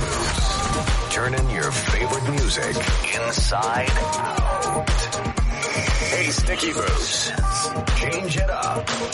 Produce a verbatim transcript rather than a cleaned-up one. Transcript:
Boots. Turning your favorite music inside out. Hey, Sticky Boots. Change it up.